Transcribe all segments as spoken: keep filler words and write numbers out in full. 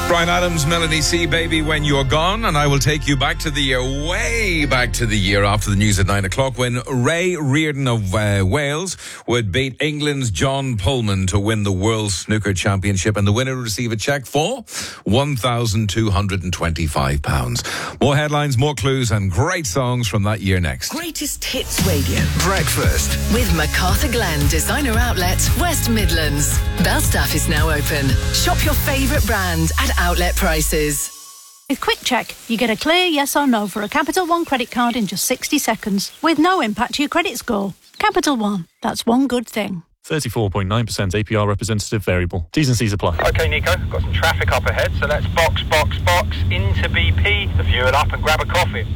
Bryan Adams, Melanie C, Baby When You're Gone, and I will take you back to the year, way back to the year after the news at nine o'clock, when Ray Reardon of uh, Wales would beat England's John Pulman to win the World Snooker Championship, and the winner would receive a cheque for one thousand two hundred twenty-five pounds. More headlines, more clues, and great songs from that year next. Greatest Hits Radio. Breakfast with MacArthur Glen Designer Outlet, West Midlands. Belstaff is now open. Shop your favourite brand at outlet prices. With Quick Check, you get a clear yes or no for a Capital One credit card in just sixty seconds, with no impact to your credit score. Capital One, that's one good thing. thirty-four point nine percent A P R representative variable. T's and C's apply. OK, Nico, got some traffic up ahead, so let's box, box, box into B P, the fuel up and grab a coffee.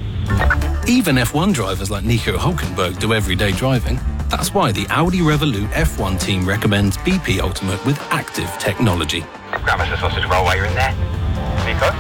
Even F one drivers like Nico Hulkenberg do everyday driving. That's why the Audi Revolut F one team recommends B P Ultimate with active technology. Grab us a sausage roll while you're in there. Nico?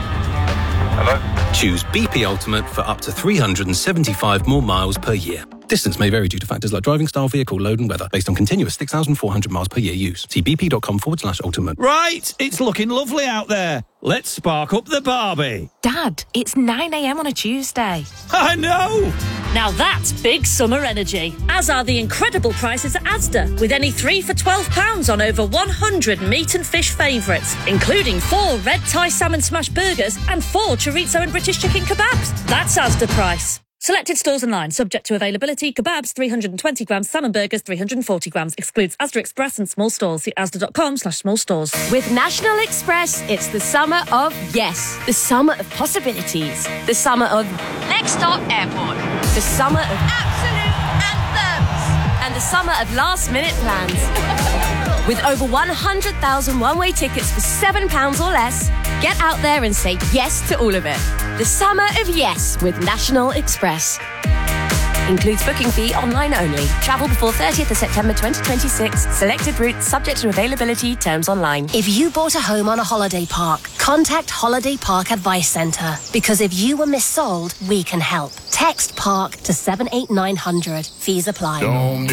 Hello? Choose B P Ultimate for up to three hundred seventy-five more miles per year. Distance may vary due to factors like driving style, vehicle load and weather, based on continuous six thousand four hundred miles per year use. See bp.com forward slash ultimate. Right, it's looking lovely out there. Let's spark up the Barbie. Dad, it's nine a.m. on a Tuesday. I know! Now that's big summer energy, as are the incredible prices at Asda, with any three for twelve pounds on over one hundred meat and fish favourites, including four red Thai salmon smash burgers and four chorizo and British chicken kebabs. That's Asda price. Selected stores online, subject to availability. Kebabs three hundred twenty grams, salmon burgers three hundred forty grams. Excludes Asda Express and small stores. See asda.com slash small stores. With National Express, it's the summer of yes. The summer of possibilities. The summer of Next Stop Airport. The summer of absolute anthems. And the summer of last minute plans. With over one hundred thousand one-way tickets for seven pounds or less, get out there and say yes to all of it. The summer of yes with National Express. Includes booking fee online only. Travel before thirtieth of September twenty twenty-six. Selected routes subject to availability. Terms online. If you bought a home on a holiday park, contact Holiday Park Advice Centre. Because if you were missold, we can help. Text PARK to seven eight nine hundred. Fees apply.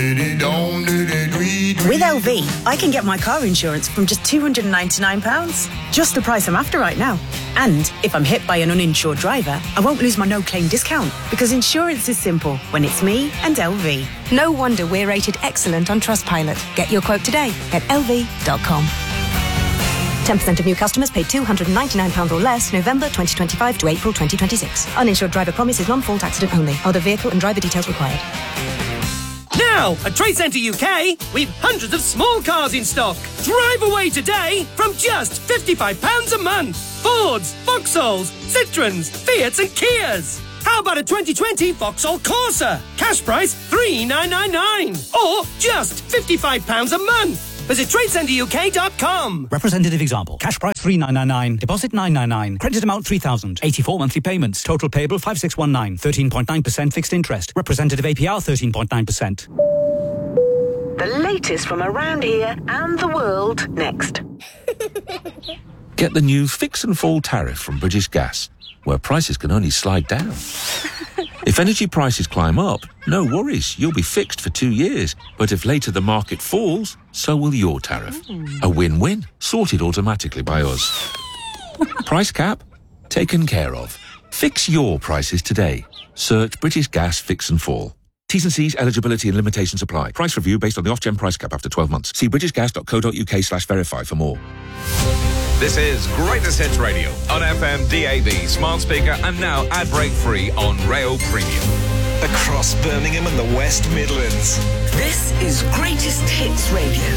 With L V, I can get my car insurance from just two hundred ninety-nine pounds. Just the price I'm after right now. And if I'm hit by an uninsured driver, I won't lose my no-claim discount. Because insurance is simple when it's me and L V. No wonder we're rated excellent on Trustpilot. Get your quote today at L V dot com. ten percent of new customers paid two hundred ninety-nine pounds or less November twenty twenty-five to April twenty twenty-six. Uninsured driver promise is non-fault accident only. Other vehicle and driver details required. Now, at Trade Centre U K, we've hundreds of small cars in stock. Drive away today from just fifty-five pounds a month. Fords, Vauxhalls, Citroens, Fiats and Kias. How about a twenty twenty Vauxhall Corsa? Cash price three thousand nine hundred ninety-nine pounds. Or just fifty-five pounds a month. Visit trade centre U K dot com. Representative example. Cash price three thousand nine hundred ninety-nine. Deposit nine hundred ninety-nine. Credit amount three thousand. eighty-four monthly payments. Total payable five thousand six hundred nineteen. thirteen point nine percent fixed interest. Representative A P R thirteen point nine percent. The latest from around here and the world next. Get the new Fix and Fall tariff from British Gas, where prices can only slide down. If energy prices climb up, no worries, you'll be fixed for two years. But if later the market falls, so will your tariff. Mm. A win-win, sorted automatically by us. Price cap? Taken care of. Fix your prices today. Search British Gas Fix and Fall. T's and C's, eligibility and limitations apply. Price review based on the Ofgem price cap after twelve months. See britishgas.co.uk slash verify for more. This is Greatest Hits Radio on F M, D A B, smart speaker, and now ad break free on Rail Premium. Across Birmingham and the West Midlands. This is Greatest Hits Radio.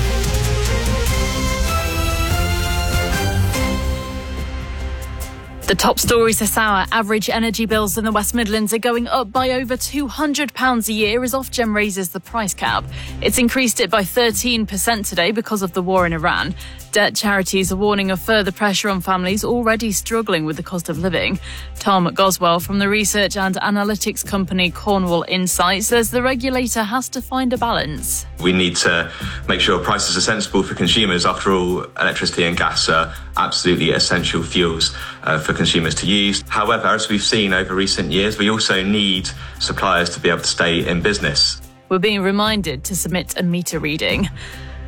The top stories this hour. Average energy bills in the West Midlands are going up by over two hundred pounds a year as Ofgem raises the price cap. It's increased it by thirteen percent today because of the war in Iran. Debt charities are warning of further pressure on families already struggling with the cost of living. Tom Goswell from the research and analytics company Cornwall Insight says the regulator has to find a balance. We need to make sure prices are sensible for consumers. After all, electricity and gas are absolutely essential fuels uh, for consumers to use. However, as we've seen over recent years, we also need suppliers to be able to stay in business. We're being reminded to submit a meter reading.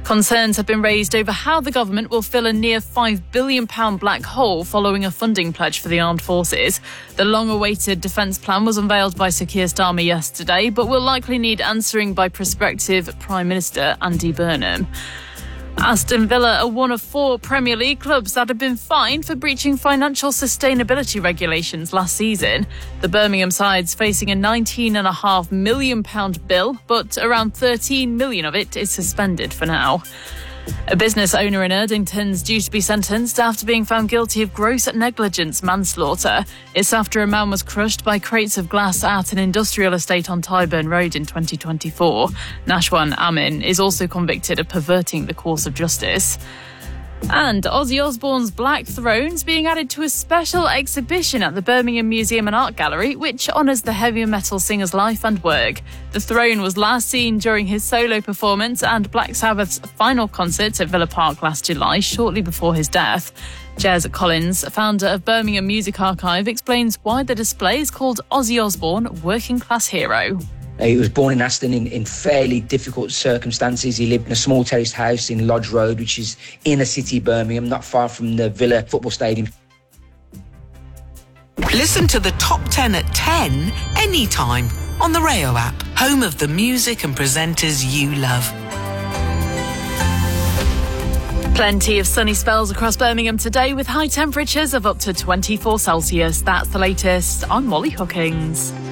Concerns have been raised over how the government will fill a near five billion pounds black hole following a funding pledge for the armed forces. The long-awaited defence plan was unveiled by Sir Keir Starmer yesterday, but will likely need answering by prospective Prime Minister Andy Burnham. Aston Villa are one of four Premier League clubs that have been fined for breaching financial sustainability regulations last season. The Birmingham side's facing a nineteen point five million pounds bill, but around thirteen million pounds of it is suspended for now. A business owner in Erdington is due to be sentenced after being found guilty of gross negligence manslaughter. It's after a man was crushed by crates of glass at an industrial estate on Tyburn Road in twenty twenty-four. Nashwan Amin is also convicted of perverting the course of justice. And Ozzy Osbourne's Black Throne's being added to a special exhibition at the Birmingham Museum and Art Gallery, which honours the heavy metal singer's life and work. The Throne was last seen during his solo performance and Black Sabbath's final concert at Villa Park last July, shortly before his death. Jez Collins, founder of Birmingham Music Archive, explains why the display is called Ozzy Osbourne Working Class Hero. He was born in Aston in, in fairly difficult circumstances. He lived in a small terraced house in Lodge Road, which is inner city Birmingham, not far from the Villa football stadium. Listen to the top ten at ten anytime on the Rayo app, home of the music and presenters you love. Plenty of sunny spells across Birmingham today with high temperatures of up to twenty-four Celsius. That's the latest. I'm Molly Hookings.